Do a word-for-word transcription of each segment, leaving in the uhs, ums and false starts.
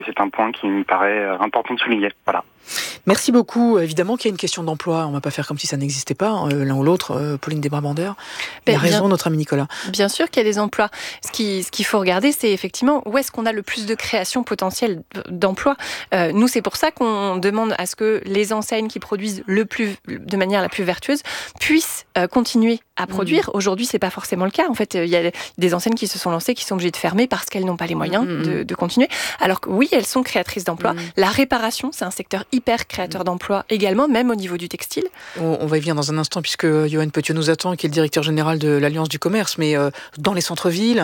C'est un point qui me paraît important de souligner. Voilà. Merci beaucoup. Évidemment qu'il y a une question d'emploi. On ne va pas faire comme si ça n'existait pas, euh, l'un ou l'autre. Euh, Pauline Desbrabander. Il a raison, bien, notre ami Nicolas. Bien sûr qu'il y a des emplois. Ce, qui, ce qu'il faut regarder, c'est effectivement où est-ce qu'on a le plus de création potentielle d'emplois. Euh, nous, c'est pour ça qu'on demande à ce que les enseignes qui produisent le plus, de manière la plus vertueuse puissent euh, continuer à produire. Mmh. Aujourd'hui, c'est pas forcément le cas. En fait, il y a des enseignes qui se sont lancées, qui sont obligées de fermer parce qu'elles n'ont pas les moyens mmh. de, de continuer. Alors que oui, elles sont créatrices d'emplois. Mmh. La réparation, c'est un secteur hyper créateur d'emplois également, même au niveau du textile. On, on va y venir dans un instant puisque Johan Petiot nous attend, qui est le directeur général de l'Alliance du commerce. Mais euh, dans les centres-villes,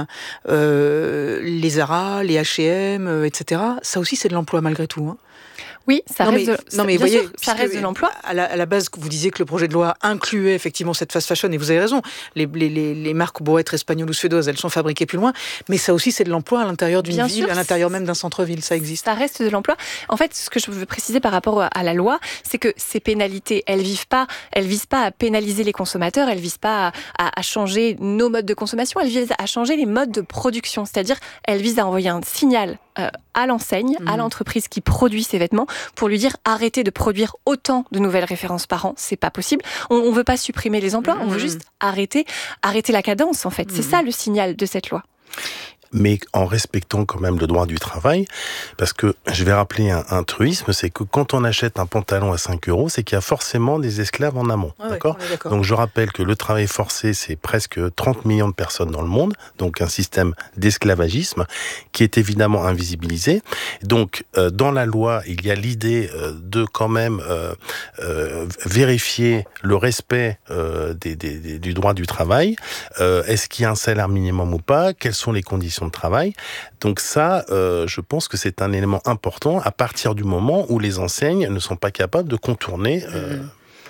euh, les Zara, les H et M, euh, et cetera, ça aussi, c'est de l'emploi malgré tout. Hein. Oui, ça non reste, mais, de, non mais bien voyez, sûr, ça reste de l'emploi. À la, à la base, vous disiez que le projet de loi incluait effectivement cette fast fashion, et vous avez raison. Les, les, les, les marques beaux être espagnoles ou suédoises, elles sont fabriquées plus loin, mais ça aussi, c'est de l'emploi à l'intérieur d'une bien ville, sûr, à l'intérieur même d'un centre-ville, ça existe. Ça reste de l'emploi. En fait, ce que je veux préciser par rapport à la loi, c'est que ces pénalités, elles vivent pas, elles visent pas à pénaliser les consommateurs, elles visent pas à, à, à changer nos modes de consommation, elles visent à changer les modes de production. C'est-à-dire, elles visent à envoyer un signal euh, à l'enseigne, mmh. à l'entreprise qui produit ces vêtements, pour lui dire arrêtez de produire autant de nouvelles références par an, c'est pas possible. On, on veut pas supprimer les emplois, mmh. on veut juste arrêter, arrêter la cadence en fait. Mmh. C'est ça le signal de cette loi. Mais en respectant quand même le droit du travail, parce que je vais rappeler un, un truisme, c'est que quand on achète un pantalon à cinq euros, c'est qu'il y a forcément des esclaves en amont, ah d'accord, ouais, d'accord. Donc je rappelle que le travail forcé, c'est presque trente millions de personnes dans le monde, donc un système d'esclavagisme qui est évidemment invisibilisé. Donc euh, dans la loi, il y a l'idée euh, de quand même euh, euh, vérifier le respect euh, des, des, des, du droit du travail. Euh, est-ce qu'il y a un salaire minimum ou pas? Quelles sont les conditions de travail. Donc ça, euh, je pense que c'est un élément important à partir du moment où les enseignes ne sont pas capables de contourner... Euh,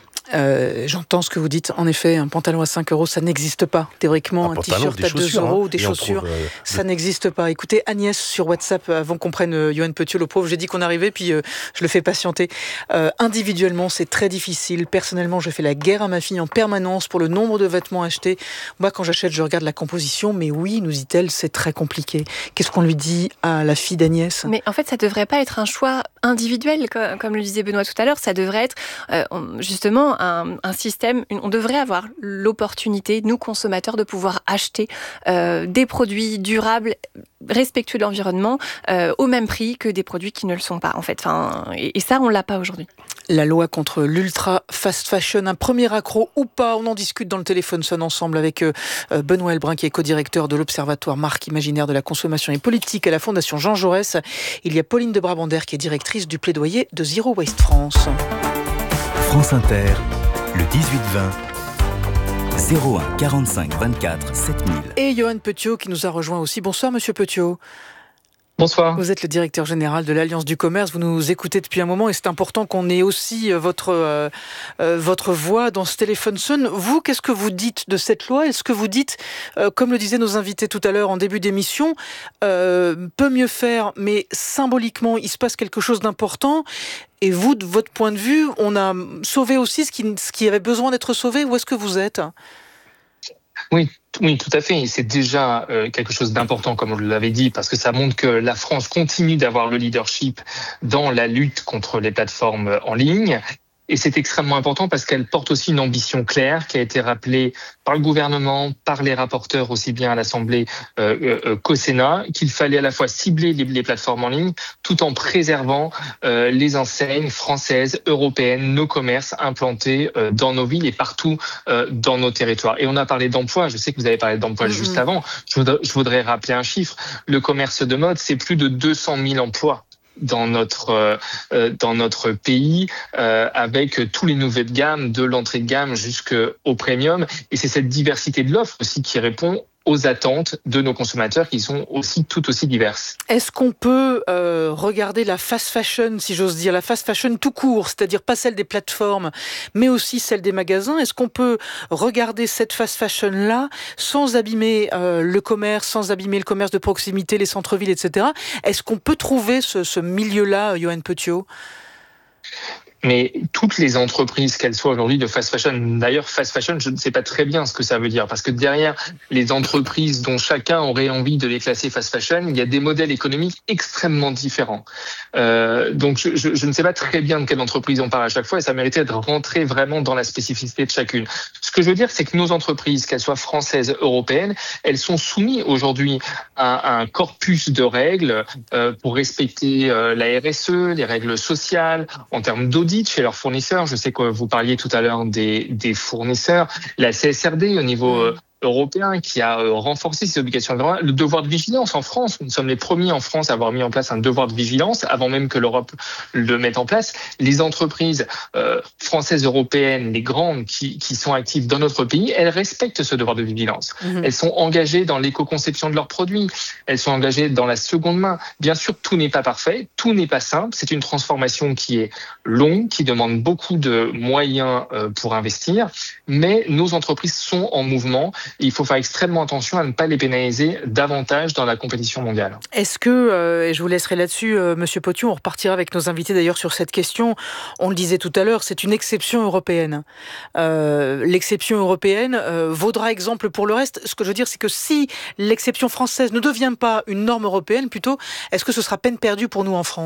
Euh, j'entends ce que vous dites. En effet, un pantalon à cinq euros, ça n'existe pas. Théoriquement, un, un t-shirt à deux euros, hein, des chaussures, trouve, euh, ça de... n'existe pas. Écoutez, Agnès sur WhatsApp, avant qu'on prenne euh, Johan Petiot, le pauvre, j'ai dit qu'on arrivait, puis euh, je le fais patienter. Euh, individuellement, c'est très difficile. Personnellement, je fais la guerre à ma fille en permanence pour le nombre de vêtements achetés. Moi, quand j'achète, je regarde la composition, mais oui, nous dit-elle, c'est très compliqué. Qu'est-ce qu'on lui dit à la fille d'Agnès? Mais en fait, ça devrait pas être un choix individuel, comme, comme le disait Benoît tout à l'heure. Ça devrait être, euh, justement, Un, un système, une, on devrait avoir l'opportunité, nous consommateurs, de pouvoir acheter euh, des produits durables, respectueux de l'environnement, euh, au même prix que des produits qui ne le sont pas, en fait. Enfin, et, et ça, on l'a pas aujourd'hui. La loi contre l'ultra fast fashion, un premier accro ou pas, on en discute dans le téléphone sonne ensemble avec euh, Benoît Elbrun, qui est co-directeur de l'Observatoire Marque Imaginaire de la Consommation et Politique à la Fondation Jean Jaurès. Il y a Pauline Desbrabander, qui est directrice du plaidoyer de Zero Waste France. France Inter, le dix-huit vingt, zéro un quarante-cinq vingt-quatre sept mille. Et Johan Petiot qui nous a rejoint aussi. Bonsoir Monsieur Petiot. Bonsoir. Vous êtes le directeur général de l'Alliance du commerce. Vous nous écoutez depuis un moment et c'est important qu'on ait aussi votre, euh, euh, votre voix dans ce téléphone sonne. Vous, qu'est-ce que vous dites de cette loi? Est-ce que vous dites, euh, comme le disaient nos invités tout à l'heure en début d'émission, euh, peut mieux faire, mais symboliquement, il se passe quelque chose d'important? Et vous, de votre point de vue, on a sauvé aussi ce qui, ce qui avait besoin d'être sauvé? Où est-ce que vous êtes? Oui, oui, tout à fait. C'est déjà euh, quelque chose d'important, comme vous l'avez dit, parce que ça montre que la France continue d'avoir le leadership dans la lutte contre les plateformes en ligne. Et c'est extrêmement important parce qu'elle porte aussi une ambition claire qui a été rappelée par le gouvernement, par les rapporteurs aussi bien à l'Assemblée euh, euh, qu'au Sénat, qu'il fallait à la fois cibler les, les plateformes en ligne tout en préservant euh, les enseignes françaises, européennes, nos commerces implantés euh, dans nos villes et partout euh, dans nos territoires. Et on a parlé d'emploi, je sais que vous avez parlé d'emploi mmh. juste avant, je voudrais, je voudrais rappeler un chiffre, le commerce de mode, c'est plus de deux cent mille emplois dans notre euh, dans notre pays euh, avec tous les nouveaux de gamme, de l'entrée de gamme jusqu'au premium. Et c'est cette diversité de l'offre aussi qui répond aux attentes de nos consommateurs qui sont aussi tout aussi diverses. Est-ce qu'on peut euh, regarder la fast fashion, si j'ose dire, la fast fashion tout court, c'est-à-dire pas celle des plateformes, mais aussi celle des magasins? Est-ce qu'on peut regarder cette fast fashion-là sans abîmer euh, le commerce, sans abîmer le commerce de proximité, les centres-villes, et cetera? Est-ce qu'on peut trouver ce, ce milieu-là, Johan Petiot? Mais toutes les entreprises, qu'elles soient aujourd'hui de fast fashion, d'ailleurs fast fashion, je ne sais pas très bien ce que ça veut dire, parce que derrière les entreprises dont chacun aurait envie de les classer fast fashion, il y a des modèles économiques extrêmement différents. Euh, donc je, je, je ne sais pas très bien de quelle entreprise on parle à chaque fois, et ça méritait de rentrer vraiment dans la spécificité de chacune. Ce que je veux dire, c'est que nos entreprises, qu'elles soient françaises, européennes, elles sont soumises aujourd'hui à, à un corpus de règles euh, pour respecter euh, la R S E, les règles sociales, en termes d'audit chez leurs fournisseurs. Je sais que vous parliez tout à l'heure des, des fournisseurs, la C S R D au niveau euh, européen qui a renforcé ses obligations environnementales. Le devoir de vigilance en France, nous sommes les premiers en France à avoir mis en place un devoir de vigilance avant même que l'Europe le mette en place. Les entreprises euh, françaises, européennes, les grandes qui, qui sont actives dans notre pays, elles respectent ce devoir de vigilance. Mmh. Elles sont engagées dans l'éco-conception de leurs produits, elles sont engagées dans la seconde main. Bien sûr, tout n'est pas parfait, tout n'est pas simple. C'est une transformation qui est longue, qui demande beaucoup de moyens euh, pour investir, mais nos entreprises sont en mouvement. Il faut faire extrêmement attention à ne pas les pénaliser davantage dans la compétition mondiale. Est-ce que, euh, et je vous laisserai là-dessus, euh, Monsieur Potiou, on repartira avec nos invités d'ailleurs sur cette question, on le disait tout à l'heure, c'est une exception européenne. Euh, l'exception européenne euh, vaudra exemple pour le reste. Ce que je veux dire, c'est que si l'exception française ne devient pas une norme européenne, plutôt, est-ce que ce sera peine perdue pour nous en France ?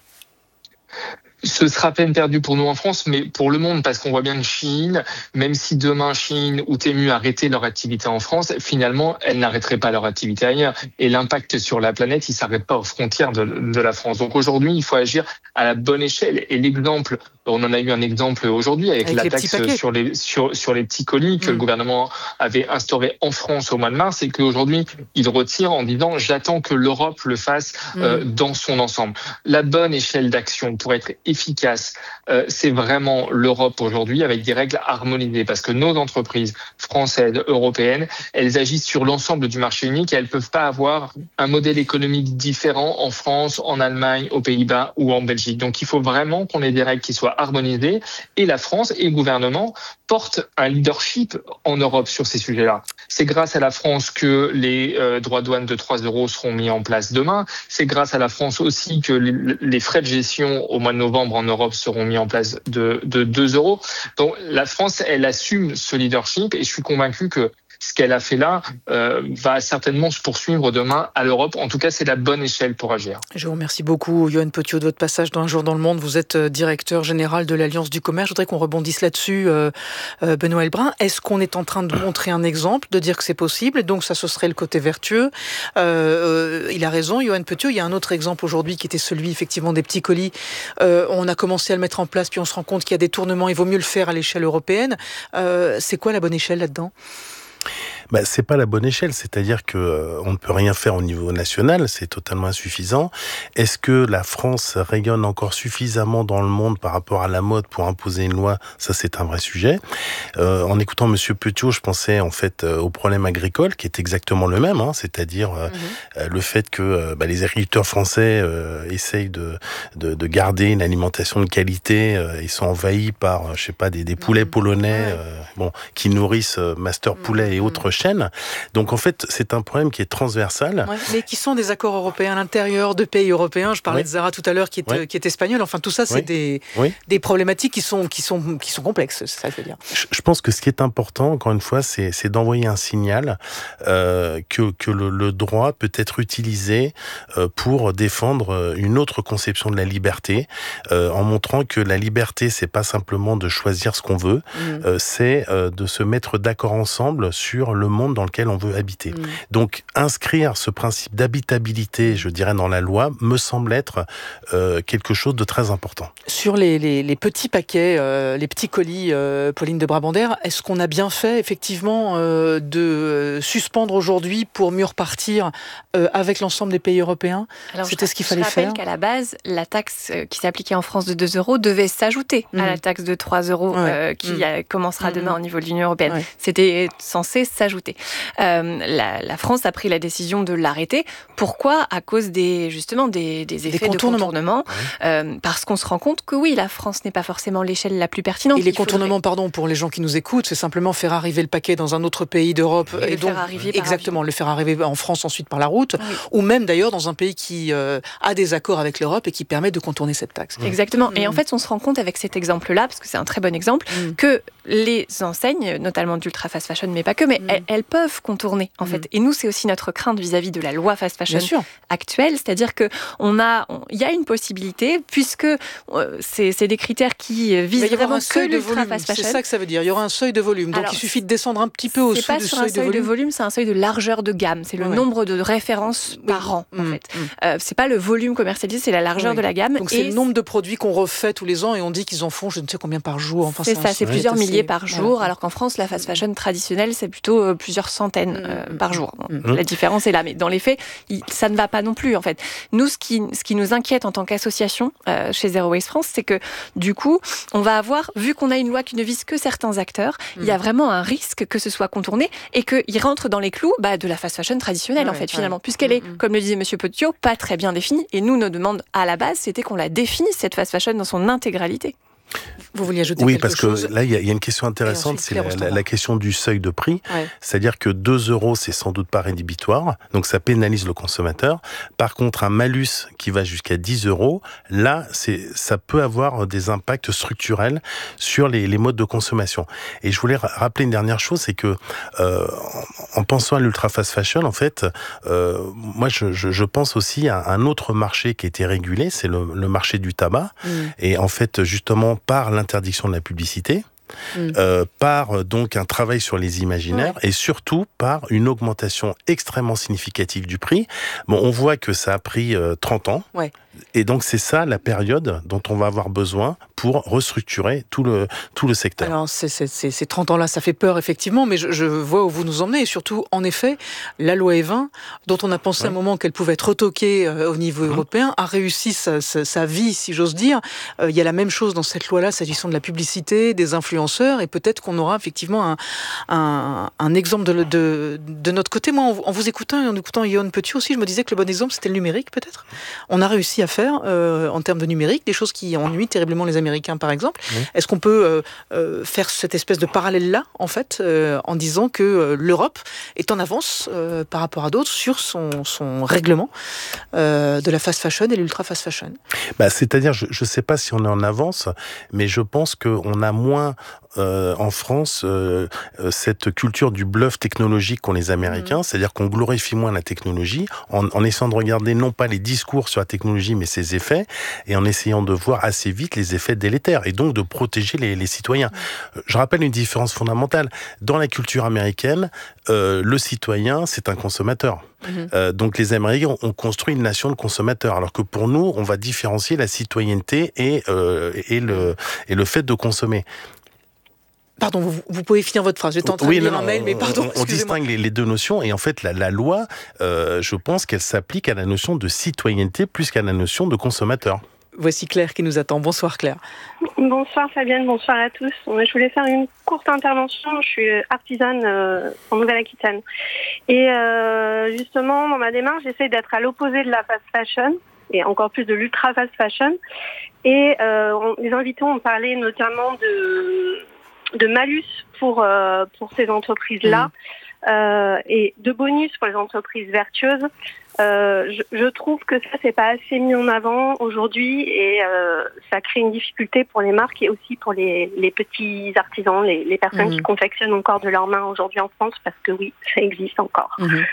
Ce sera peine perdue pour nous en France, mais pour le monde, parce qu'on voit bien que Chine, même si demain Chine ou Temu arrêtaient leur activité en France, finalement, elles n'arrêteraient pas leur activité ailleurs. Et l'impact sur la planète, il ne s'arrête pas aux frontières de, de la France. Donc aujourd'hui, il faut agir à la bonne échelle. Et l'exemple, on en a eu un exemple aujourd'hui avec, avec la taxe sur les, sur, sur les petits colis que mmh. le gouvernement avait instauré en France au mois de mars, et qu'aujourd'hui, il retire en disant « j'attends que l'Europe le fasse mmh. euh, dans son ensemble ». La bonne échelle d'action pour être efficace, euh, c'est vraiment l'Europe aujourd'hui avec des règles harmonisées, parce que nos entreprises françaises, européennes, elles agissent sur l'ensemble du marché unique et elles ne peuvent pas avoir un modèle économique différent en France, en Allemagne, aux Pays-Bas ou en Belgique. Donc il faut vraiment qu'on ait des règles qui soient harmonisées, et la France et le gouvernement portent un leadership en Europe sur ces sujets-là. C'est grâce à la France que les euh, droits de douane de trois euros seront mis en place demain. C'est grâce à la France aussi que les, les frais de gestion au mois de novembre en Europe seront mis en place de, de deux euros. Donc la France, elle assume ce leadership, et je suis convaincu que ce qu'elle a fait là euh, va certainement se poursuivre demain à l'Europe. En tout cas, c'est la bonne échelle pour agir. Je vous remercie beaucoup, Yoann Potiou, de votre passage dans Un jour dans le monde. Vous êtes directeur général de l'Alliance du commerce. Je voudrais qu'on rebondisse là-dessus, euh, euh, Benoît Heilbrun. Est-ce qu'on est en train de montrer un exemple, de dire que c'est possible, et donc ça, ce serait le côté vertueux. euh, euh, Il a raison, Yoann Potiou. Il y a un autre exemple aujourd'hui qui était celui, effectivement, des petits colis. Euh, on a commencé à le mettre en place, puis on se rend compte qu'il y a des tournements. Il vaut mieux le faire à l'échelle européenne. Euh, c'est quoi la bonne échelle là-dedans ? Bah, c'est pas la bonne échelle, c'est-à-dire que euh, on ne peut rien faire au niveau national, c'est totalement insuffisant. Est-ce que la France rayonne encore suffisamment dans le monde par rapport à la mode pour imposer une loi ? Ça, c'est un vrai sujet. Euh, en écoutant Monsieur Potiou, je pensais en fait euh, au problème agricole qui est exactement le même, hein, c'est-à-dire euh, mmh. euh, le fait que euh, bah, les agriculteurs français euh, essayent de, de de garder une alimentation de qualité. Euh, ils sont envahis par, euh, je sais pas, des, des poulets mmh. polonais, ouais. euh, bon, qui nourrissent euh, Master Poulet mmh. et autres chaînes. Donc en fait, c'est un problème qui est transversal. Ouais, mais qui sont des accords européens à l'intérieur de pays européens. Je parlais oui. de Zara tout à l'heure, qui est, oui. qui est espagnol. Enfin, tout ça, c'est oui. des, oui. des problématiques qui sont, qui, sont, qui sont complexes, c'est ça que je veux dire. Je, je pense que ce qui est important, encore une fois, c'est, c'est d'envoyer un signal euh, que, que le, le droit peut être utilisé euh, pour défendre une autre conception de la liberté, euh, en montrant que la liberté, c'est pas simplement de choisir ce qu'on veut, mmh. euh, c'est euh, de se mettre d'accord ensemble sur le monde dans lequel on veut habiter. Mmh. Donc, inscrire ce principe d'habitabilité, je dirais, dans la loi, me semble être euh, quelque chose de très important. Sur les, les, les petits paquets, euh, les petits colis, euh, Pauline de Brabander, est-ce qu'on a bien fait, effectivement, euh, de suspendre aujourd'hui pour mieux repartir euh, avec l'ensemble des pays européens ? Alors, C'était je, ce qu'il fallait faire. Je rappelle faire. qu'à la base, la taxe qui s'appliquait en France de deux euros devait s'ajouter mmh. à la taxe de trois euros ouais. euh, qui mmh. commencera mmh. demain au niveau de l'Union européenne. Ouais. C'était censé s'ajouter rajouter. Euh, la, la France a pris la décision de l'arrêter. Pourquoi ? À cause des, justement des, des effets des de contournement. Oui. Euh, parce qu'on se rend compte que oui, la France n'est pas forcément l'échelle la plus pertinente. Et les contournements, faudrait... pardon, pour les gens qui nous écoutent, c'est simplement faire arriver le paquet dans un autre pays d'Europe. Et, et le donc, faire arriver par exactement, avion. Le faire arriver en France ensuite par la route, oui. ou même d'ailleurs dans un pays qui euh, a des accords avec l'Europe et qui permet de contourner cette taxe. Exactement. Mmh. Et en fait, on se rend compte avec cet exemple-là, parce que c'est un très bon exemple, mmh. que les enseignes, notamment d'ultra fast fashion, mais pas que, mais mmh. elles, elles peuvent contourner en mmh. fait. Et nous, c'est aussi notre crainte vis-à-vis de la loi fast fashion actuelle, c'est-à-dire que on a, il y a une possibilité puisque euh, c'est, c'est des critères qui visent vraiment que l'ultra fast fashion. C'est ça que ça veut dire. Il y aura un seuil de volume. Donc Alors, il suffit de descendre un petit peu au-dessous du seuil de volume. C'est pas sur un seuil de volume, c'est un seuil de largeur de gamme. C'est le ouais. nombre de références oui. par an en mmh. fait. Mmh. Euh, c'est pas le volume commercialisé, c'est la largeur oui. de la gamme. Donc c'est le nombre de produits qu'on refait tous les ans et on dit qu'ils en font je ne sais combien par jour. Enfin, c'est ça, c'est ouais, plusieurs c'est milliers par jour, voilà. alors qu'en France, la fast fashion traditionnelle, c'est plutôt euh, plusieurs centaines euh, mmh. par jour. Mmh. La différence est là, mais dans les faits, il, ça ne va pas non plus en fait. Nous, ce qui, ce qui nous inquiète en tant qu'association euh, chez Zero Waste France, c'est que du coup, on va avoir, vu qu'on a une loi qui ne vise que certains acteurs, mmh. il y a vraiment un risque que ce soit contourné et qu'il rentre dans les clous bah, de la fast fashion traditionnelle ouais, en fait, ouais. finalement, puisqu'elle est, mmh. comme le disait Monsieur Petiot, pas très bien définie. Et nous, nos demandes à la base, c'était qu'on la définisse, cette fast fashion, dans son intégralité. Vous vouliez ajouter oui, quelque chose ? Oui, parce que là, il y, y a une question intéressante, c'est la, la, la question du seuil de prix. Ouais. C'est-à-dire que deux euros, c'est sans doute pas rédhibitoire, donc ça pénalise le consommateur. Par contre, un malus qui va jusqu'à dix euros, là, c'est, ça peut avoir des impacts structurels sur les, les modes de consommation. Et je voulais rappeler une dernière chose, c'est que euh, en, en pensant à l'ultra fast fashion, en fait, euh, moi, je, je, je pense aussi à un autre marché qui a été régulé, c'est le, le marché du tabac. Mmh. Et en fait, justement, par l'interdiction de la publicité, mmh. euh, par donc un travail sur les imaginaires ouais. et surtout par une augmentation extrêmement significative du prix. Bon, on voit que ça a pris euh, trente ans. Ouais. Et donc, c'est ça la période dont on va avoir besoin pour restructurer tout le, tout le secteur. Alors, c'est, c'est, c'est, ces trente ans-là, ça fait peur, effectivement, mais je, je vois où vous nous emmenez. Et surtout, en effet, la loi E vingt, dont on a pensé ouais. un moment qu'elle pouvait être retoquée euh, au niveau mmh. européen, a réussi sa, sa, sa vie, si j'ose dire. Euh, il y a la même chose dans cette loi-là, s'agissant de la publicité, des influenceurs, et peut-être qu'on aura effectivement un, un, un exemple de, de, de notre côté. Moi, en, en vous écoutant et en écoutant Yoann Petiot aussi, je me disais que le bon exemple, c'était le numérique, peut-être. On a réussi à faire, euh, en termes de numérique, des choses qui ennuient terriblement les Américains, par exemple. Oui. Est-ce qu'on peut euh, euh, faire cette espèce de parallèle-là, en fait, euh, en disant que euh, l'Europe est en avance euh, par rapport à d'autres sur son, son règlement euh, de la fast fashion et l'ultra fast fashion ? Bah, c'est-à-dire, je ne sais pas si on est en avance, mais je pense qu'on a moins euh, en France euh, cette culture du bluff technologique qu'ont les Américains, mmh. c'est-à-dire qu'on glorifie moins la technologie en, en essayant de regarder non pas les discours sur la technologie, mais ses effets, et en essayant de voir assez vite les effets délétères, et donc de protéger les, les citoyens. Mmh. Je rappelle une différence fondamentale. Dans la culture américaine, euh, le citoyen, c'est un consommateur. Mmh. Euh, donc les Américains ont construit une nation de consommateurs, alors que pour nous, on va différencier la citoyenneté et, euh, et, le, et le fait de consommer. Pardon, vous, vous pouvez finir votre phrase. J'étais en train oui, de lire non, un mail, mais pardon, on, on distingue les, les deux notions, et en fait, la, la loi, euh, je pense qu'elle s'applique à la notion de citoyenneté plus qu'à la notion de consommateur. Voici Claire qui nous attend. Bonsoir Claire. Bonsoir Fabienne, bonsoir à tous. Je voulais faire une courte intervention. Je suis artisane euh, en Nouvelle-Aquitaine. Et euh, justement, dans ma démarche, j'essaie d'être à l'opposé de la fast fashion, et encore plus de l'ultra fast fashion. Et euh, on, les invités ont parlé notamment de... de malus pour euh, pour ces entreprises-là mmh. euh, et de bonus pour les entreprises vertueuses. Euh, je, je trouve que ça c'est pas assez mis en avant aujourd'hui, et euh, ça crée une difficulté pour les marques et aussi pour les les petits artisans, les les personnes mmh. qui confectionnent encore de leurs mains aujourd'hui en France, parce que oui, ça existe encore. Mmh.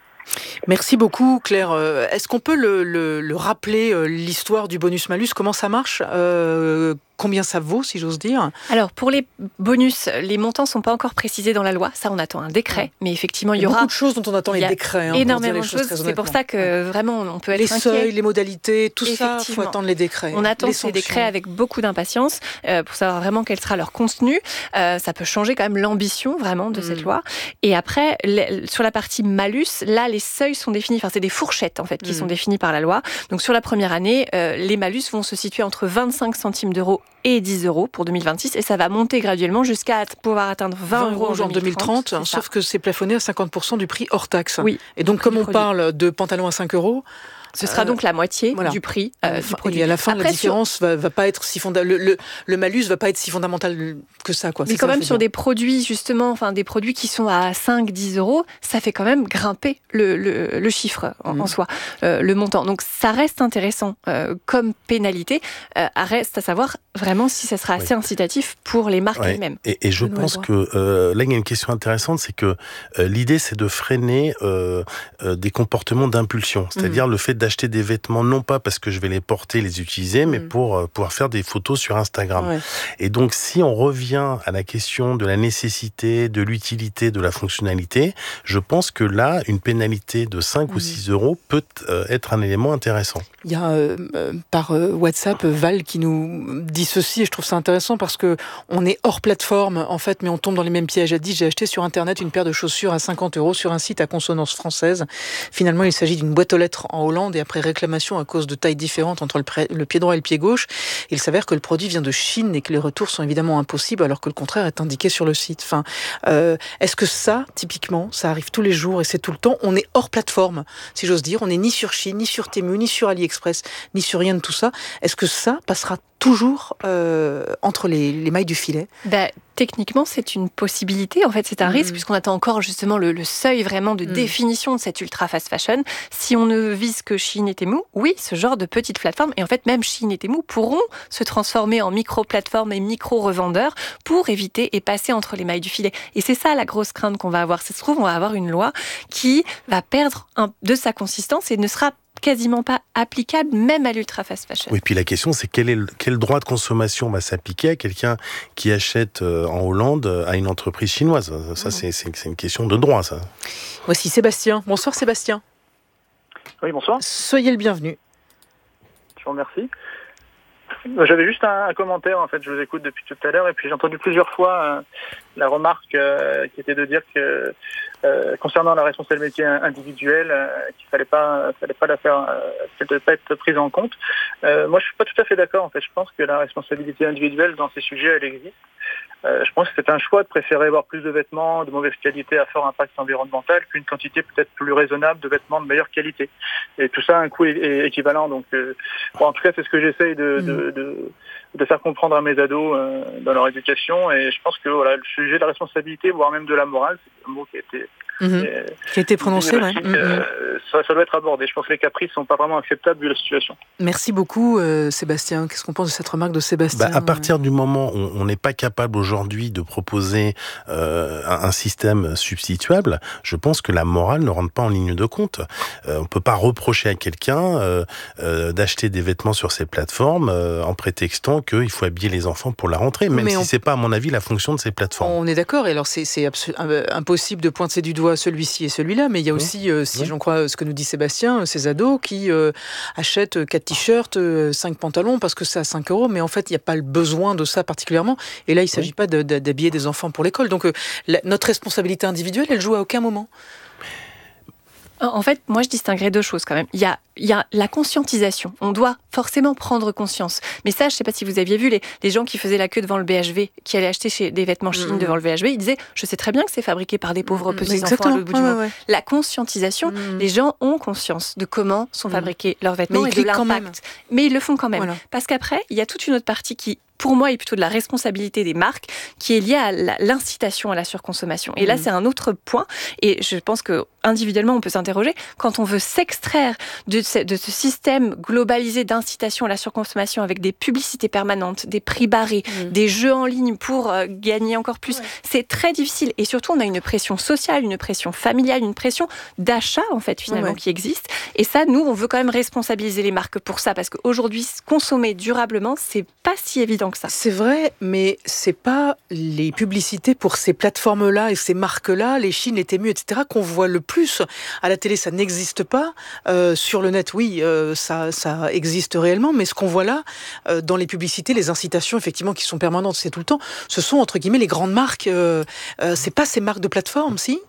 Merci beaucoup Claire. Est-ce qu'on peut le, le, le rappeler, l'histoire du bonus-malus, comment ça marche, euh, combien ça vaut, si j'ose dire ? Alors, pour les bonus, les montants ne sont pas encore précisés dans la loi. Ça, on attend un décret. Mais effectivement, il y, il y aura... beaucoup de choses dont on attend les décrets. Hein, énormément de choses. C'est pour ça que, vraiment, on peut être les inquiet. Les seuils, les modalités, tout ça, il faut attendre les décrets. On attend les ces décrets avec beaucoup d'impatience euh, pour savoir vraiment quel sera leur contenu. Euh, ça peut changer quand même l'ambition, vraiment, de mmh. cette loi. Et après, les, sur la partie malus, là, les seuils sont définis. Enfin, c'est des fourchettes, en fait, qui mmh. sont définies par la loi. Donc, sur la première année, euh, les malus vont se situer entre vingt-cinq centimes d'euros et dix euros pour deux mille vingt-six, et ça va monter graduellement jusqu'à pouvoir atteindre vingt euros en deux mille trente, sauf que c'est plafonné à cinquante pour cent du prix hors taxe. Oui. Et donc, comme on produit. parle de pantalons à cinq euros, ce sera donc la moitié voilà. du prix euh, du produit. Et à la fin, Après, la différence sur... va, va pas être si fonda... le, le, le malus va pas être si fondamental que ça, quoi. Mais quand même sur des produits justement, enfin des produits qui sont à cinq dix euros, ça fait quand même grimper le, le, le chiffre en, mmh. en soi, euh, le montant. Donc ça reste intéressant euh, comme pénalité. Euh, reste à savoir vraiment si ça sera assez oui. incitatif pour les marques ouais. elles-mêmes. Et, et je de pense que euh, là il y a une question intéressante, c'est que euh, l'idée c'est de freiner euh, euh, des comportements d'impulsion, c'est-à-dire mmh. le fait d'acheter des vêtements, non pas parce que je vais les porter, les utiliser, mais mmh. pour euh, pouvoir faire des photos sur Instagram. Ouais. Et donc, si on revient à la question de la nécessité, de l'utilité, de la fonctionnalité, je pense que là, une pénalité de cinq mmh. ou six euros peut euh, être un élément intéressant. Il y a euh, par euh, WhatsApp Val qui nous dit ceci, et je trouve ça intéressant parce que on est hors plateforme, en fait, mais on tombe dans les mêmes pièges. Elle dit, j'ai acheté sur Internet une paire de chaussures à cinquante euros sur un site à consonance française. Finalement, il s'agit d'une boîte aux lettres en Hollande, et après réclamation à cause de tailles différentes entre le, pré- le pied droit et le pied gauche, il s'avère que le produit vient de Chine et que les retours sont évidemment impossibles, alors que le contraire est indiqué sur le site. Enfin, euh, est-ce que ça, typiquement, ça arrive tous les jours et c'est tout le temps, on est hors plateforme, si j'ose dire, on n'est ni sur Chine, ni sur Temu, ni sur AliExpress, ni sur rien de tout ça. Est-ce que ça passera toujours euh, entre les, les mailles du filet? bah, Techniquement, c'est une possibilité. En fait, c'est un mmh. risque, puisqu'on attend encore justement le, le seuil vraiment de mmh. définition de cette ultra fast fashion. Si on ne vise que Shein et Temu, oui, ce genre de petites plateformes, et en fait, même Shein et Temu pourront se transformer en micro-plateformes et micro-revendeurs pour éviter et passer entre les mailles du filet. Et c'est ça la grosse crainte qu'on va avoir. Ça se trouve, on va avoir une loi qui va perdre un, de sa consistance et ne sera quasiment pas applicable, même à l'ultra fast fashion. Oui, puis la question, c'est quel, est le, quel droit de consommation va s'appliquer à quelqu'un qui achète en Hollande à une entreprise chinoise. Ça, mmh. c'est, c'est, c'est une question de droit, ça. Voici Sébastien. Bonsoir, Sébastien. Oui, bonsoir. Soyez le bienvenu. Je vous remercie. J'avais juste un, un commentaire, en fait, je vous écoute depuis tout à l'heure, et puis j'ai entendu plusieurs fois euh, la remarque euh, qui était de dire que Euh, concernant la responsabilité individuelle, euh, qu'il fallait pas, fallait pas la faire, euh, qu'elle devait pas être prise en compte. Euh, moi, je suis pas tout à fait d'accord. En fait, je pense que la responsabilité individuelle dans ces sujets, elle existe. Euh, je pense que c'est un choix de préférer avoir plus de vêtements de mauvaise qualité à fort impact environnemental qu'une quantité peut-être plus raisonnable de vêtements de meilleure qualité. Et tout ça a un coût é- é- équivalent. Donc, euh, bon, en tout cas, c'est ce que j'essaye de, mmh. de, de, de faire comprendre à mes ados euh, dans leur éducation. Et je pense que voilà, le sujet de la responsabilité, voire même de la morale, c'est un mot qui a été Mmh. qui a été prononcé, ouais. euh, mmh. ça, ça doit être abordé. Je pense que les caprices ne sont pas vraiment acceptables vu la situation. Merci beaucoup, euh, Sébastien. Qu'est-ce qu'on pense de cette remarque de Sébastien? bah, À partir du moment où on n'est pas capable aujourd'hui de proposer euh, un, un système substituable, je pense que la morale ne rentre pas en ligne de compte. Euh, on ne peut pas reprocher à quelqu'un euh, euh, d'acheter des vêtements sur ces plateformes euh, en prétextant qu'il faut habiller les enfants pour la rentrée, même Mais si on... ce n'est pas, à mon avis, la fonction de ces plateformes. On est d'accord. Et alors, c'est, c'est absolu... impossible de pointer du doigt celui-ci et celui-là, mais il y a aussi, euh, si oui. j'en crois ce que nous dit Sébastien, ces ados qui euh, achètent quatre t-shirts, cinq pantalons parce que c'est à cinq euros, mais en fait, il n'y a pas le besoin de ça particulièrement. Et là, il ne s'agit oui. pas de, de, d'habiller des enfants pour l'école. Donc, euh, la, notre responsabilité individuelle, elle joue à aucun moment. En fait, moi, je distinguerais deux choses quand même. Il y a, il y a la conscientisation. On doit forcément prendre conscience. Mais ça, je ne sais pas si vous aviez vu les, les gens qui faisaient la queue devant le B H V, qui allaient acheter chez des vêtements Shein mmh. devant le B H V, ils disaient « Je sais très bien que c'est fabriqué par des pauvres petits mmh. enfants à l'autre bout ouais, du monde. Ouais. » La conscientisation, mmh. les gens ont conscience de comment sont fabriqués mmh. leurs vêtements mais et de l'impact. Mais ils le font quand même. Voilà. Parce qu'après, il y a toute une autre partie qui, pour moi, est plutôt de la responsabilité des marques, qui est liée à la, l'incitation à la surconsommation. Et mmh. là, c'est un autre point. Et je pense que individuellement, on peut s'interroger, quand on veut s'extraire de ce, de ce système globalisé d'incitation à la surconsommation avec des publicités permanentes, des prix barrés, mmh. des jeux en ligne pour euh, gagner encore plus, ouais. c'est très difficile. Et surtout, on a une pression sociale, une pression familiale, une pression d'achat, en fait, finalement, ouais. qui existe. Et ça, nous, on veut quand même responsabiliser les marques pour ça, parce qu'aujourd'hui, consommer durablement, c'est pas si évident que ça. C'est vrai, mais c'est pas les publicités pour ces plateformes-là et ces marques-là, les Shein, les Temu, et cetera, qu'on voit le plus. À la télé, ça n'existe pas. Euh, sur le net, oui, euh, ça, ça existe réellement. Mais ce qu'on voit là, euh, dans les publicités, les incitations, effectivement, qui sont permanentes, c'est tout le temps, ce sont, entre guillemets, les grandes marques. Euh, euh, c'est pas ces marques de plateforme, si ?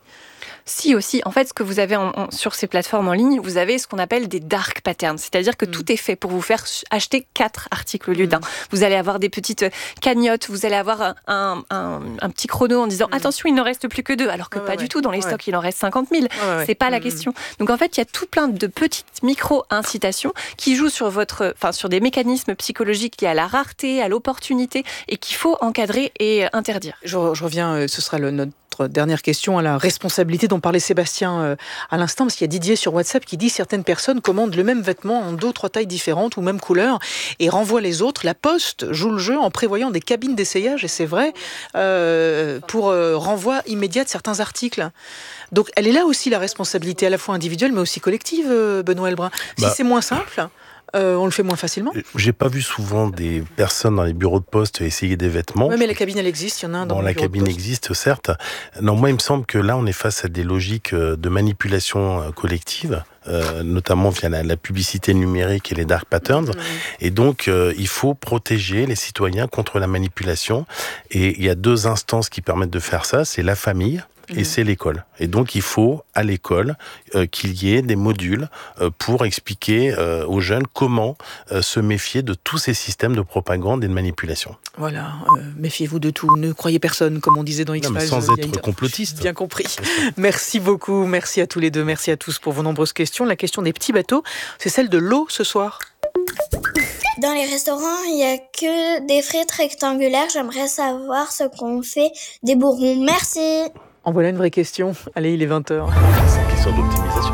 Si, aussi. En fait, ce que vous avez en, en, sur ces plateformes en ligne, vous avez ce qu'on appelle des dark patterns. C'est-à-dire que mmh. tout est fait pour vous faire acheter quatre articles au lieu mmh. d'un. Vous allez avoir des petites cagnottes, vous allez avoir un, un, un, un petit chrono en disant mmh. attention, il n'en reste plus que deux. Alors que ouais, pas ouais. du tout. Dans les ouais. stocks, il en reste cinquante mille. Ouais, ouais. C'est pas mmh. la question. Donc en fait, il y a tout plein de petites micro-incitations qui jouent sur, votre, enfin, sur des mécanismes psychologiques liés à la rareté, à l'opportunité et qu'il faut encadrer et interdire. Je, je reviens, ce sera le, notre dernière question à la responsabilité dont parlait Sébastien euh, à l'instant, parce qu'il y a Didier sur WhatsApp qui dit certaines personnes commandent le même vêtement en deux ou trois tailles différentes ou même couleur et renvoient les autres. La Poste joue le jeu en prévoyant des cabines d'essayage, et c'est vrai, euh, pour euh, renvoi immédiat de certains articles. Donc elle est là aussi la responsabilité à la fois individuelle mais aussi collective, euh, Benoît Elbrun. Bah. Si c'est moins simple... Euh, on le fait moins facilement. J'ai pas vu souvent des personnes dans les bureaux de poste essayer des vêtements. Oui, mais la cabine, elle existe, il y en a un dans bon, le la bureau cabine de poste. existe, certes. Non, moi, il me semble que là, on est face à des logiques de manipulation collective, euh, notamment via la, la publicité numérique et les dark patterns. Mmh. Et donc, euh, il faut protéger les citoyens contre la manipulation. Et il y a deux instances qui permettent de faire ça, c'est la famille, et mmh. c'est l'école. Et donc, il faut, à l'école, euh, qu'il y ait des modules euh, pour expliquer euh, aux jeunes comment euh, se méfier de tous ces systèmes de propagande et de manipulation. Voilà, euh, méfiez-vous de tout, ne croyez personne, comme on disait dans X-Files. Non, mais sans être complotiste. Bien compris. Merci beaucoup, merci à tous les deux, merci à tous pour vos nombreuses questions. La question des petits bateaux, c'est celle de l'eau ce soir. Dans les restaurants, il n'y a que des frites rectangulaires. J'aimerais savoir ce qu'on fait des bourrons. Merci. En voilà une vraie question. Allez, il est vingt heures. C'est une question d'optimisation.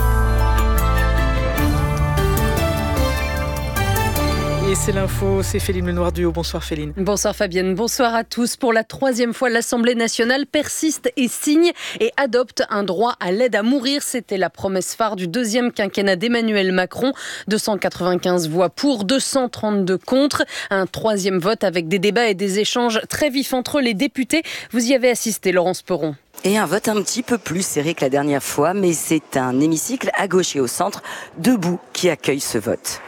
Et c'est l'info, c'est Féline Lenoir du Haut. Bonsoir Féline. Bonsoir Fabienne, bonsoir à tous. Pour la troisième fois, l'Assemblée nationale persiste et signe et adopte un droit à l'aide à mourir. C'était la promesse phare du deuxième quinquennat d'Emmanuel Macron. deux cent quatre-vingt-quinze voix pour, deux cent trente-deux contre. Un troisième vote avec des débats et des échanges très vifs entre les députés. Vous y avez assisté, Laurence Perron. Et un vote un petit peu plus serré que la dernière fois, mais c'est un hémicycle à gauche et au centre, debout, qui accueille ce vote.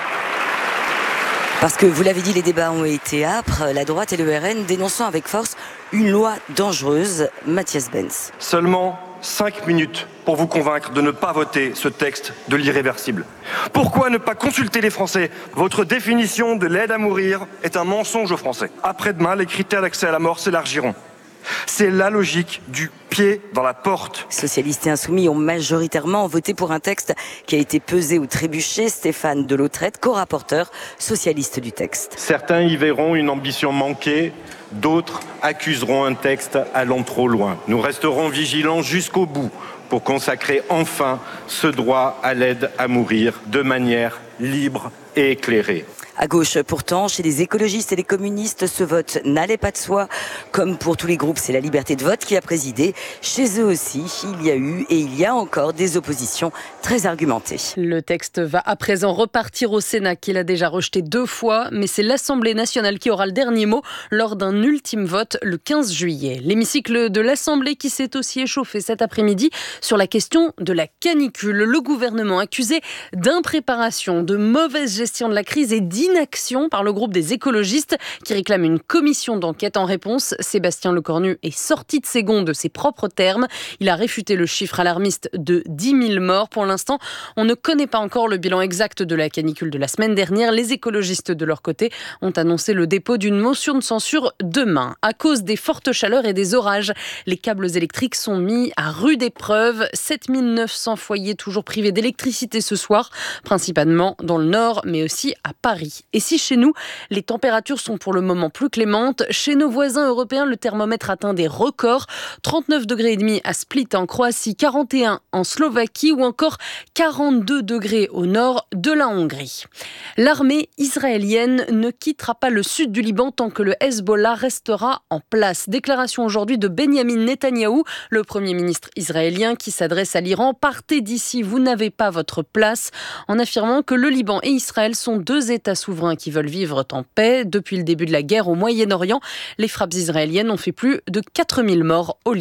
Parce que, vous l'avez dit, les débats ont été âpres, la droite et le R N dénonçant avec force une loi dangereuse. Mathias Benz. Seulement cinq minutes pour vous convaincre de ne pas voter ce texte de l'irréversible. Pourquoi ne pas consulter les Français ? Votre définition de l'aide à mourir est un mensonge aux Français. Après-demain, les critères d'accès à la mort s'élargiront. C'est la logique du pied dans la porte. Socialistes et Insoumis ont majoritairement voté pour un texte qui a été pesé ou trébuché. Stéphane Delautrette, co-rapporteur socialiste du texte. Certains y verront une ambition manquée, d'autres accuseront un texte allant trop loin. Nous resterons vigilants jusqu'au bout pour consacrer enfin ce droit à l'aide à mourir de manière libre et éclairée. À gauche, pourtant, chez les écologistes et les communistes, ce vote n'allait pas de soi. Comme pour tous les groupes, c'est la liberté de vote qui a présidé. Chez eux aussi, il y a eu et il y a encore des oppositions très argumentées. Le texte va à présent repartir au Sénat, qui l'a déjà rejeté deux fois, mais c'est l'Assemblée nationale qui aura le dernier mot lors d'un ultime vote le quinze juillet. L'hémicycle de l'Assemblée qui s'est aussi échauffé cet après-midi sur la question de la canicule. Le gouvernement accusé d'impréparation, de mauvaise gestion de la crise et d'inaction par le groupe des écologistes qui réclame une commission d'enquête. En réponse, Sébastien Lecornu est sorti de ses gonds de ses propres termes. Il a réfuté le chiffre alarmiste de dix mille morts. Pour l'instant, on ne connaît pas encore le bilan exact de la canicule de la semaine dernière. Les écologistes, de leur côté, ont annoncé le dépôt d'une motion de censure demain. À cause des fortes chaleurs et des orages, les câbles électriques sont mis à rude épreuve. sept mille neuf cents foyers toujours privés d'électricité ce soir, principalement dans le nord, mais aussi à Paris. Et si chez nous, les températures sont pour le moment plus clémentes, chez nos voisins européens, le thermomètre atteint des records. trente-neuf degrés et demi à Split en Croatie, quarante et un en Slovaquie ou encore quarante-deux degrés au nord de la Hongrie. L'armée israélienne ne quittera pas le sud du Liban tant que le Hezbollah restera en place. Déclaration aujourd'hui de Benyamin Netanyahou, le Premier ministre israélien qui s'adresse à l'Iran. Partez d'ici, vous n'avez pas votre place, en affirmant que le Liban et Israël sont deux États souverains qui veulent vivre en paix. Depuis le début de la guerre au Moyen-Orient, les frappes israéliennes ont fait plus de quatre mille morts au Liban.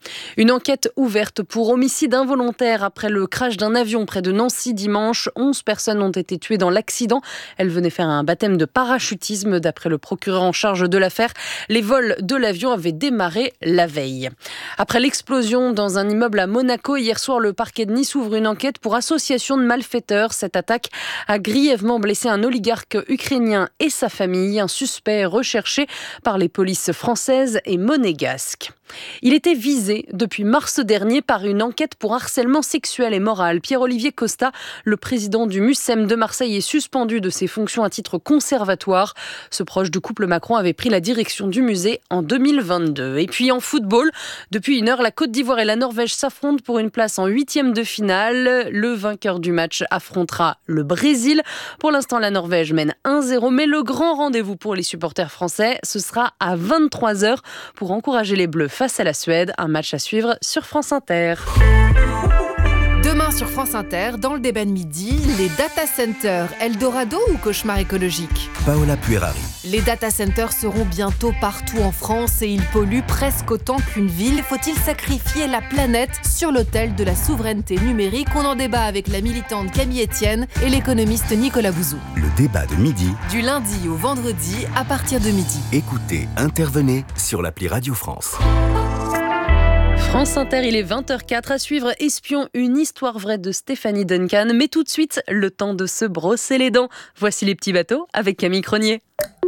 Une enquête ouverte pour homicide involontaire après le crash d'un avion près de Nancy dimanche. onze personnes ont été tuées dans l'accident. Elles venaient faire un baptême de parachutisme. D'après le procureur en charge de l'affaire, les vols de l'avion avaient démarré la veille. Après l'explosion dans un immeuble à Monaco, hier soir, le parquet de Nice ouvre une enquête pour association de malfaiteurs. Cette attaque a grièvement blessé un oligarque ukrainien et sa famille. Un suspect recherché par les polices françaises et monégasques. Il était visé depuis mars dernier par une enquête pour harcèlement sexuel et moral. Pierre-Olivier Costa, le président du MUSEM de Marseille, est suspendu de ses fonctions à titre conservatoire. Ce proche du couple Macron avait pris la direction du musée en deux mille vingt-deux. Et puis en football, depuis une heure, la Côte d'Ivoire et la Norvège s'affrontent pour une place en huitième de finale. Le vainqueur du match affrontera le Brésil. Pour l'instant, la Norvège mène un zéro, mais le grand rendez-vous pour les supporters français, ce sera à vingt-trois heures pour encourager les Bleus face à la Suède. Un match à suivre sur France Inter. Demain sur France Inter, dans le débat de midi, les data centers, Eldorado ou cauchemar écologique ? Paola Puerari. Les data centers seront bientôt partout en France et ils polluent presque autant qu'une ville. Faut-il sacrifier la planète sur l'autel de la souveraineté numérique ? On en débat avec la militante Camille Etienne et l'économiste Nicolas Bouzou. Le débat de midi. Du lundi au vendredi à partir de midi. Écoutez, intervenez sur l'appli Radio France. France Inter, il est vingt heures quatre, à suivre Espion, une histoire vraie de Stéphanie Duncan. Mais tout de suite, le temps de se brosser les dents. Voici les petits bateaux avec Camille Cronier.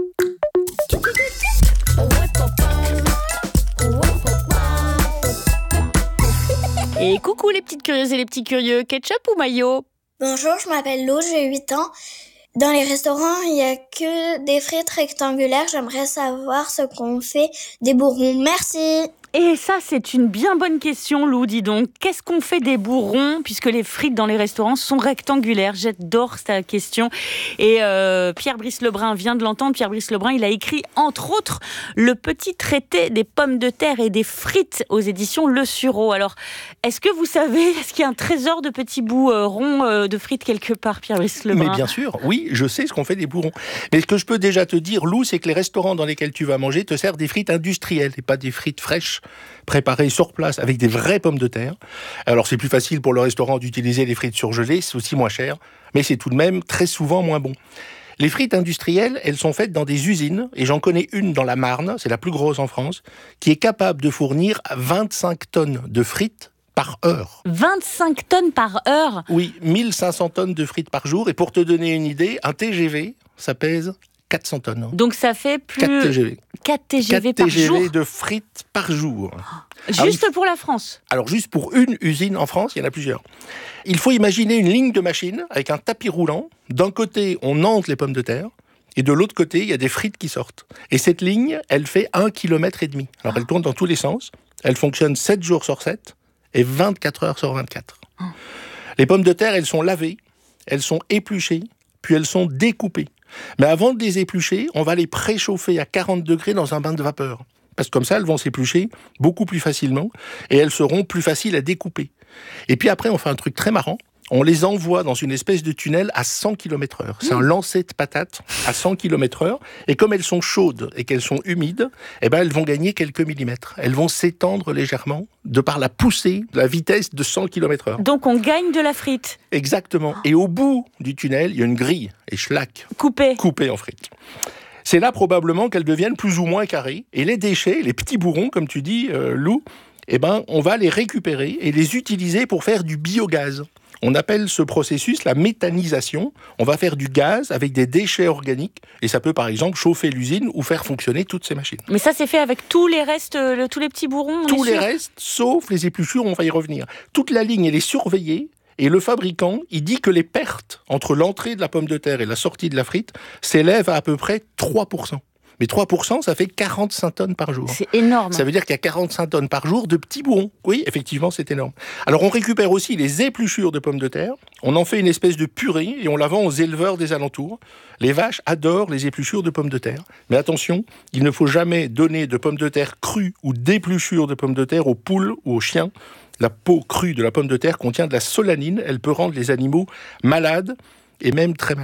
Et coucou les petites curieuses et les petits curieux, ketchup ou mayo ? Bonjour, je m'appelle Lou, j'ai huit ans. Dans les restaurants, il n'y a que des frites rectangulaires. J'aimerais savoir ce qu'on fait des bourrons. Merci. Et ça, c'est une bien bonne question, Lou, dis donc. Qu'est-ce qu'on fait des bourrons, puisque les frites dans les restaurants sont rectangulaires ? J'adore cette question. Et euh, Pierre Brice Lebrun vient de l'entendre. Pierre Brice Lebrun, il a écrit, entre autres, le petit traité des pommes de terre et des frites aux éditions Le Sureau. Alors, est-ce que vous savez, est-ce qu'il y a un trésor de petits bouts euh, ronds euh, de frites quelque part, Pierre Brice Lebrun ? Mais bien sûr, oui, je sais ce qu'on fait des bourrons. Mais ce que je peux déjà te dire, Lou, c'est que les restaurants dans lesquels tu vas manger te servent des frites industrielles et pas des frites fraîches, préparées sur place avec des vraies pommes de terre. Alors c'est plus facile pour le restaurant d'utiliser les frites surgelées, c'est aussi moins cher, mais c'est tout de même très souvent moins bon. Les frites industrielles, elles sont faites dans des usines, et j'en connais une dans la Marne, c'est la plus grosse en France, qui est capable de fournir vingt-cinq tonnes de frites par heure. vingt-cinq tonnes par heure ? Oui, mille cinq cents tonnes de frites par jour, et pour te donner une idée, un T G V, ça pèse quatre cents tonnes. Donc ça fait plus... quatre T G V. quatre T G V par T G V jour de frites par jour. Juste pour la France ? Alors juste pour une usine en France, il y en a plusieurs. Il faut imaginer une ligne de machines avec un tapis roulant. D'un côté, on entre les pommes de terre. Et de l'autre côté, il y a des frites qui sortent. Et cette ligne, elle fait un kilomètre et demi. Alors elle tourne dans tous les sens. Elle fonctionne sept jours sur sept et vingt-quatre heures sur vingt-quatre. Oh. Les pommes de terre, elles sont lavées, elles sont épluchées, puis elles sont découpées. Mais avant de les éplucher, on va les préchauffer à quarante degrés dans un bain de vapeur. Parce que comme ça, elles vont s'éplucher beaucoup plus facilement et elles seront plus faciles à découper. Et puis après, on fait un truc très marrant. On les envoie dans une espèce de tunnel à cent kilomètres heure. C'est un lancer de patates à cent kilomètres heure. Et comme elles sont chaudes et qu'elles sont humides, eh ben, elles vont gagner quelques millimètres. Elles vont s'étendre légèrement de par la poussée, la vitesse de cent kilomètres heure. Donc on gagne de la frite. Exactement. Et au bout du tunnel, il y a une grille. Et schlac. Coupée. Coupée en frites. C'est là probablement qu'elles deviennent plus ou moins carrées. Et les déchets, les petits bourrons, comme tu dis, euh, Lou, eh ben, on va les récupérer et les utiliser pour faire du biogaz. On appelle ce processus la méthanisation. On va faire du gaz avec des déchets organiques. Et ça peut, par exemple, chauffer l'usine ou faire fonctionner toutes ces machines. Mais ça, c'est fait avec tous les restes, le, tous les petits bourrons. Tous les restes, sauf les épluchures, on va y revenir. Toute la ligne, elle est surveillée. Et le fabricant, il dit que les pertes entre l'entrée de la pomme de terre et la sortie de la frite s'élèvent à à peu près trois pour cent. Mais trois pour cent, ça fait quarante-cinq tonnes par jour. C'est énorme. Ça veut dire qu'il y a quarante-cinq tonnes par jour de petits bourrons. Oui, effectivement, c'est énorme. Alors, on récupère aussi les épluchures de pommes de terre. On en fait une espèce de purée et on la vend aux éleveurs des alentours. Les vaches adorent les épluchures de pommes de terre. Mais attention, il ne faut jamais donner de pommes de terre crues ou d'épluchures de pommes de terre aux poules ou aux chiens. La peau crue de la pomme de terre contient de la solanine. Elle peut rendre les animaux malades et même très malades.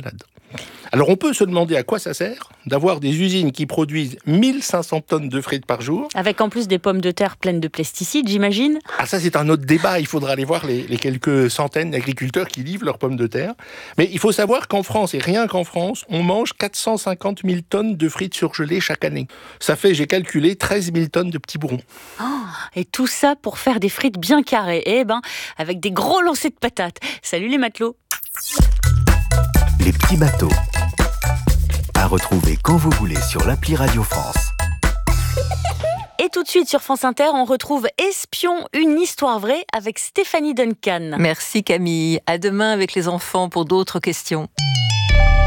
Alors on peut se demander à quoi ça sert d'avoir des usines qui produisent mille cinq cents tonnes de frites par jour. Avec en plus des pommes de terre pleines de pesticides, j'imagine. Ah ça c'est un autre débat, il faudra aller voir les, les quelques centaines d'agriculteurs qui livrent leurs pommes de terre. Mais il faut savoir qu'en France, et rien qu'en France, on mange quatre cent cinquante mille tonnes de frites surgelées chaque année. Ça fait, j'ai calculé, treize mille tonnes de petits bourrons. Oh, et tout ça pour faire des frites bien carrées, eh ben, avec des gros lancers de patates. Salut les matelots. Les petits bateaux. À retrouver quand vous voulez sur l'appli Radio France. Et tout de suite sur France Inter, on retrouve Espion, une histoire vraie avec Stéphanie Duncan. Merci Camille. À demain avec les enfants pour d'autres questions.